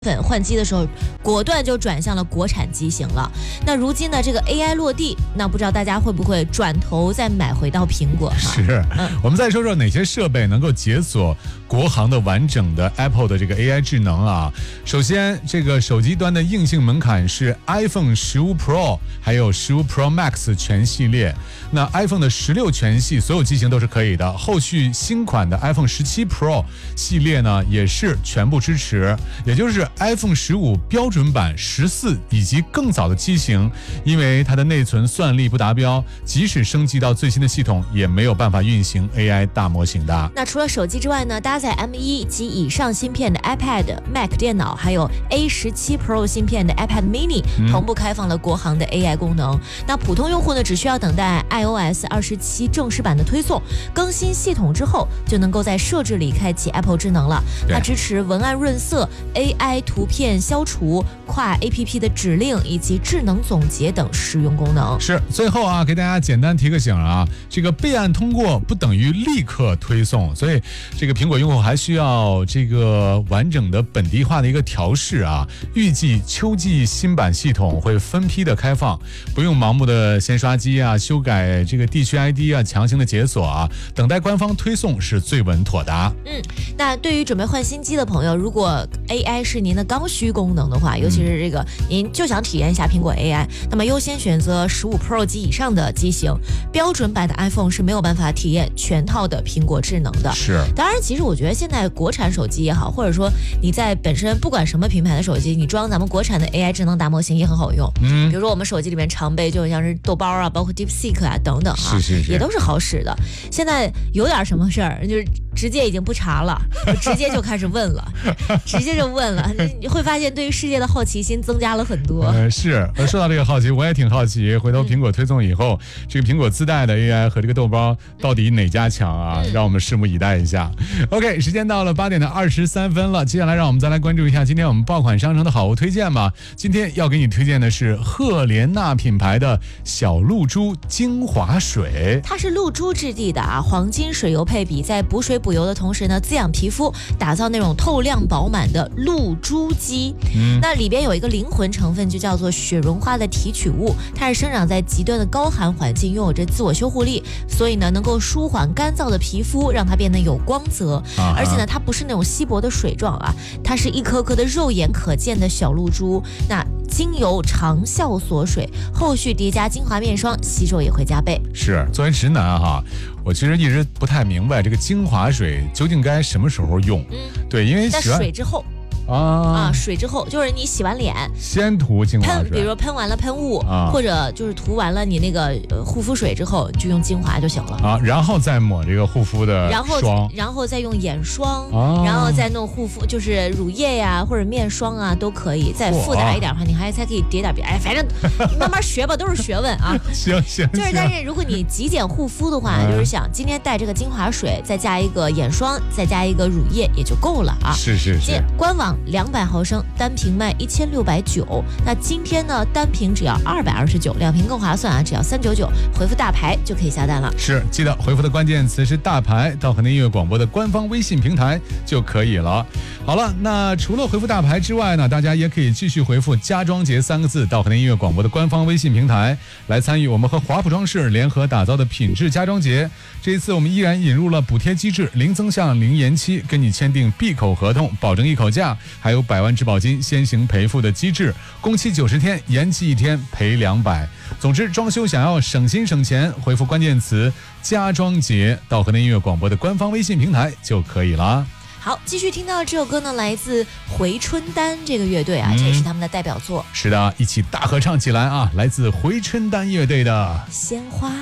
粉换机的时候，果断就转向了国产机型了。那如今呢，这个 AI 落地，那不知道大家会不会转头再买回到苹果？ 是，我们再说说哪些设备能够解锁国行的完整的 Apple 的这个 AI 智能啊。首先，这个手机端的硬性门槛是 iPhone 15 Pro 还有15 Pro Max 全系列。那 iPhone 的16全系所有机型都是可以的，后续新款的 iPhone 17 Pro 系列呢也是全部支持，也就是iPhone 15标准版、14以及更早的机型，因为它的内存算力不达标，即使升级到最新的系统，也没有办法运行 AI 大模型的。 那除了手机之外呢，搭载 M1 及以上芯片的 iPad、Mac 电脑，还有 A17 Pro 芯片的 iPad Mini 同步开放了国行的 AI 功能。那普通用户呢，只需要等待 iOS 27正式版的推送，更新系统之后，就能够在设置里开启 Apple 智能了。它支持文案润色、AI 图片消除、跨 APP 的指令以及智能总结等实用功能。 是，最后啊，给大家简单提个醒啊，这个备案通过不等于立刻推送，所以这个苹果用户还需要这个完整的本地化的一个调试啊。预计秋季新版系统会分批的开放，不用盲目的先刷机啊，修改这个地区 ID 啊，强行的解锁啊，等待官方推送是最稳妥的。 那对于准备换新机的朋友，如果 AI 是您的刚需功能的话，尤其是这个您就想体验一下苹果 AI，那么优先选择15 Pro 及以上的机型。标准版的 iPhone 是没有办法体验全套的苹果智能的。 是， 当然，其实我觉得现在国产手机也好，或者说你在本身不管什么品牌的手机，你装咱们国产的 AI 智能大模型也很好用。比如说我们手机里面常备就像是豆包啊，包括 DeepSeek 啊等等啊， 是也都是好使的。现在有点什么事儿，就是直接已经不查了，直接就开始问了，直接就问了，你会发现对于世界的好奇心增加了很多。 是，说到这个好奇，我也挺好奇，回头苹果推送以后，这个苹果自带的 AI 和这个豆包到底哪家强啊？让我们拭目以待一下。OK， 时间到了8点23分了，接下来让我们再来关注一下今天我们爆款商城的好物推荐吧。今天要给你推荐的是赫莲娜品牌的小露珠精华水， 它是露珠质地的啊，黄金水油配比，在补水补油的同时呢，滋养皮肤，打造那种透亮饱满的露珠肌。那里边有一个灵魂成分，就叫做雪绒花的提取物，它是生长在极端的高寒环境，拥有着自我修护力，所以呢，能够舒缓干燥的皮肤，让它变得有光泽。而且呢，它不是那种稀薄的水状啊，它是一颗颗的肉眼可见的小露珠。那精油长效锁水，后续叠加精华面霜，吸收也会加倍。 是，作为直男哈，我其实一直不太明白这个精华水究竟该什么时候用。对，因为在水之后。水之后就是你洗完脸先涂精华水， 比如说喷完了喷雾，或者就是涂完了你那个护肤水之后，就用精华就行了啊，然后再抹这个护肤的霜， 然后再用眼霜，然后再弄护肤，就是乳液呀或者面霜啊都可以。再复杂一点的话，你还可以叠点别，反正慢慢学吧，都是学问啊。 行， 就是但是如果你极简护肤的话，就是想今天带这个精华水，再加一个眼霜，再加一个乳液也就够了啊。 是。 官网200毫升单瓶卖1690，那今天呢单瓶只要229，两瓶更划算啊，只要399，回复大牌就可以下单了。 是，记得回复的关键词是大牌，到河南音乐广播的官方微信平台就可以了。好了，那除了回复大牌之外呢，大家也可以继续回复家装节3个字到河南音乐广播的官方微信平台，来参与我们和华普装饰联合打造的品质家装节。这一次我们依然引入了补贴机制，零增项零延期，跟你签订闭口合同，保证一口价，还有100万质保金先行赔付的机制，工期90天，延期1天赔200。总之，装修想要省心省钱，回复关键词家装节到河南音乐广播的官方微信平台就可以了。 好，继续听到这首歌呢，来自回春丹这个乐队啊，这也是他们的代表作。 是的，一起大合唱起来啊！来自回春丹乐队的鲜花。